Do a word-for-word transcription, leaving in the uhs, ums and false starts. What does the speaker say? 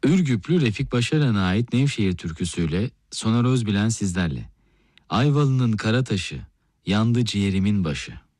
Ürgüplü Refik Başaran'a ait Nevşehir türküsüyle Soner Özbilen sizlerle. Ayvalı'nın kara taşı, yandı ciğerimin başı.